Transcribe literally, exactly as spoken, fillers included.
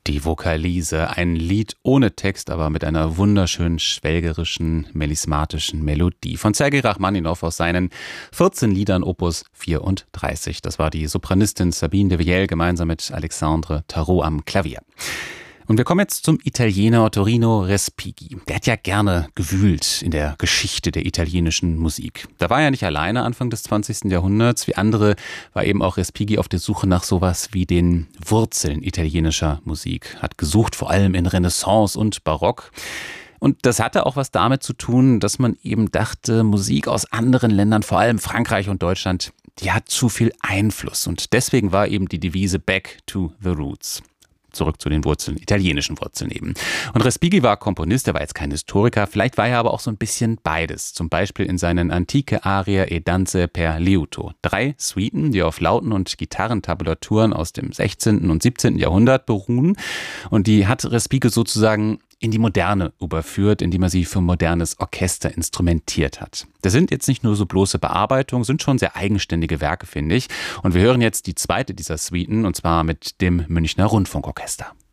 Die Vokalise, ein Lied ohne Text, aber mit einer wunderschönen, schwelgerischen, melismatischen Melodie von Sergei Rachmaninow aus seinen vierzehn Liedern Opus vierunddreißig. Das war die Sopranistin Sabine de Vielle gemeinsam mit Alexandre Tarot am Klavier. Und wir kommen jetzt zum Italiener Torino Respighi. Der hat ja gerne gewühlt in der Geschichte der italienischen Musik. Da war er nicht alleine Anfang des zwanzigsten Jahrhunderts. Wie andere war eben auch Respighi auf der Suche nach sowas wie den Wurzeln italienischer Musik. Hat gesucht vor allem in Renaissance und Barock. Und das hatte auch was damit zu tun, dass man eben dachte, Musik aus anderen Ländern, vor allem Frankreich und Deutschland, die hat zu viel Einfluss. Und deswegen war eben die Devise Back to the Roots. Zurück zu den Wurzeln, italienischen Wurzeln eben. Und Respighi war Komponist, er war jetzt kein Historiker, vielleicht war er aber auch so ein bisschen beides. Zum Beispiel in seinen Antiche Arie e Danze per Liuto. Drei Suiten, die auf Lauten und Gitarrentabulaturen aus dem sechzehnten und siebzehnten Jahrhundert beruhen. Und die hat Respighi sozusagen in die Moderne überführt, indem er sie für modernes Orchester instrumentiert hat. Das sind jetzt nicht nur so bloße Bearbeitungen, sind schon sehr eigenständige Werke, finde ich. Und wir hören jetzt die zweite dieser Suiten, und zwar mit dem Münchner Rundfunkorchester.